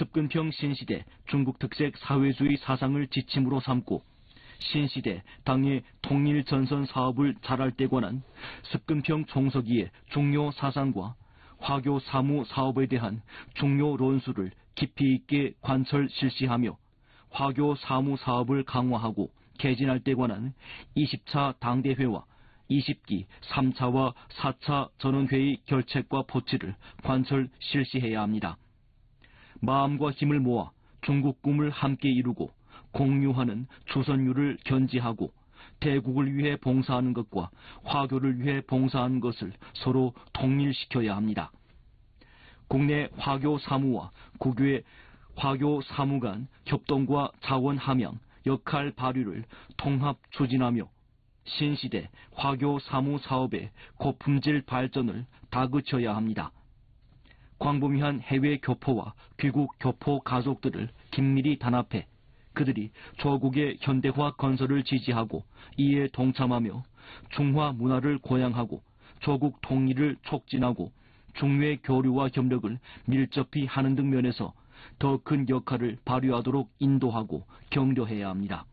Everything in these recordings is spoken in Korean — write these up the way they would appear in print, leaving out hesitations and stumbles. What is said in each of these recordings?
습근평 신시대 중국 특색 사회주의 사상을 지침으로 삼고 신시대 당의 통일전선 사업을 잘할 때 관한 습근평 총서기의 중요 사상과 화교 사무 사업에 대한 중요論수를 깊이 있게 관철 실시하며 화교 사무 사업을 강화하고 개진할 때 관한 20차 당대회와 20기 3차와 4차 전원회의 결책과 포치를 관철 실시해야 합니다. 마음과 힘을 모아 중국 꿈을 함께 이루고 공유하는 조선유를 견지하고 대국을 위해 봉사하는 것과 화교를 위해 봉사하는 것을 서로 통일시켜야 합니다. 국내 화교 사무와 국외 화교 사무 간 협동과 자원 함양, 역할 발휘를 통합 추진하며 신시대 화교 사무 사업의 고품질 발전을 다그쳐야 합니다. 광범위한 해외 교포와 귀국 교포 가족들을 긴밀히 단합해 그들이 조국의 현대화 건설을 지지하고 이에 동참하며 중화 문화를 고양하고 조국 통일을 촉진하고 중외 교류와 협력을 밀접히 하는 등 면에서 더 큰 역할을 발휘하도록 인도하고 격려해야 합니다.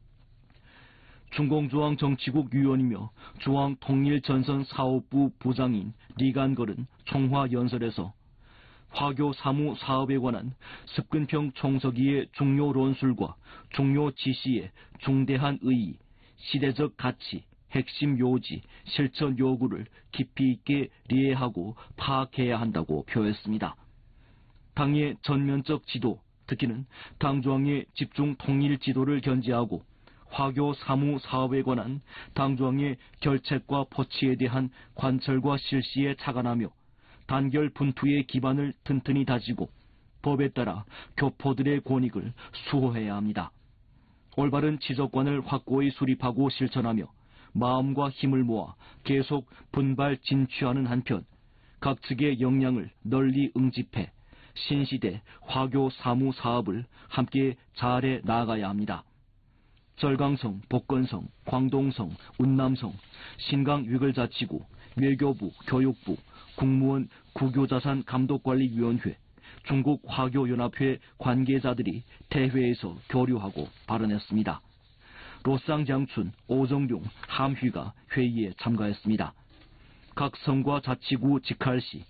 중공중앙정치국 위원이며 중앙통일전선사업부 부장인 리간걸은 총화연설에서 화교 사무 사업에 관한 습근평 총서기의 중요論술과 중요 지시의 중대한 의의, 시대적 가치, 핵심 요지, 실천 요구를 깊이 있게 이해하고 파악해야 한다고 표했습니다. 당의 전면적 지도, 특히는 당중앙의 집중 통일 지도를 견지하고 화교 사무 사업에 관한 당중앙의 결책과 포치에 대한 관철과 실시에 착안하며 단결 분투의 기반을 튼튼히 다지고 법에 따라 교포들의 권익을 수호해야 합니다. 올바른 지적관을 확고히 수립하고 실천하며 마음과 힘을 모아 계속 분발 진취하는 한편 각 측의 역량을 널리 응집해 신시대 화교 사무 사업을 함께 잘해 나가야 합니다. 절강성, 복건성, 광동성, 운남성, 신강위글자치구, 외교부, 교육부, 국무원 국유자산감독관리위원회, 중국화교연합회 관계자들이 대회에서 교류하고 발언했습니다. 로쌍장춘, 오정용, 함휘가 회의에 참가했습니다. 각 성과 자치구 직할시,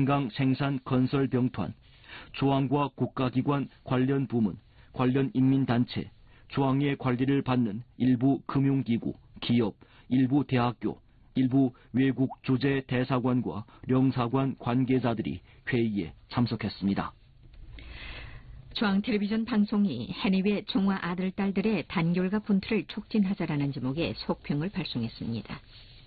신강생산건설병团, 중앙과 국가기관 관련 부문, 관련 인민단체, 중앙의 관리를 받는 일부 금융기구, 기업, 일부 대학교, 일부 외국 주재 대사관과 영사관 관계자들이 회의에 참석했습니다. 중앙텔레비전 방송이 해니의 중화 아들, 딸들의 단결과 분투를 촉진하자라는 제목의 속평을 발송했습니다.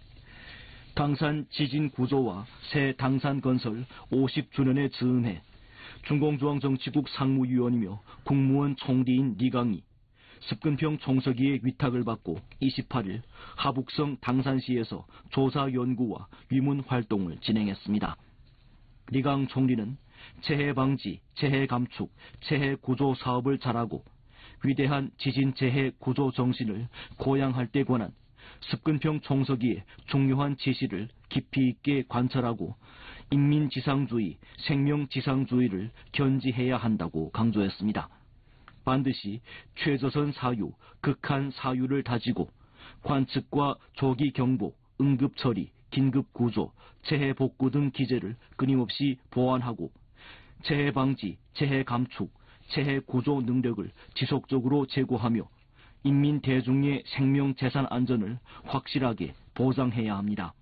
당산 지진 구조와 새 당산 건설 50주년에 즈음해 중공중앙정치국 상무위원이며 국무원 총리인 리강이 습근평 총서기의 위탁을 받고 28일 하북성 당산시에서 조사 연구와 위문 활동을 진행했습니다. 리강 총리는 재해 방지, 재해 감축, 재해 구조 사업을 잘하고 위대한 지진 재해 구조 정신을 고양할 때 관한 습근평 총서기의 중요한 지시를 깊이 있게 관찰하고 인민지상주의, 생명지상주의를 견지해야 한다고 강조했습니다. 반드시 최저선 사유, 극한 사유를 다지고 관측과 조기 경보, 응급 처리, 긴급 구조, 재해 복구 등 기제를 끊임없이 보완하고 재해 방지, 재해 감축, 재해 구조 능력을 지속적으로 제고하며 인민 대중의 생명 재산 안전을 확실하게 보장해야 합니다.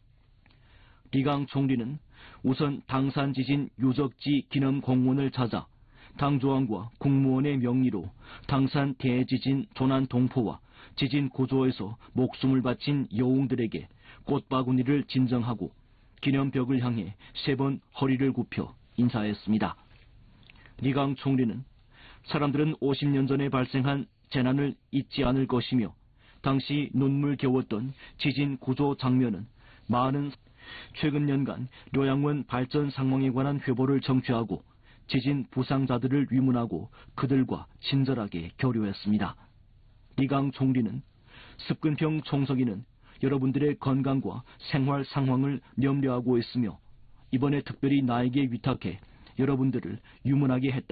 리강 총리는 우선 당산 지진 유적지 기념 공원을 찾아 당조항과 국무원의 명의로 당산 대지진 조난 동포와 지진 구조에서 목숨을 바친 여웅들에게 꽃바구니를 진정하고 기념벽을 향해 3번 허리를 굽혀 인사했습니다. 리강 총리는 사람들은 50년 전에 발생한 재난을 잊지 않을 것이며 당시 눈물겨웠던 지진 구조 장면은 많은 최근 년간 료양원 발전 상황에 관한 회보를 청취하고 지진 부상자들을 위문하고 그들과 친절하게 교류했습니다. 리강 총리는 습근평 총서기는 여러분들의 건강과 생활 상황을 염려하고 있으며 이번에 특별히 나에게 위탁해 여러분들을 유문하게 했다.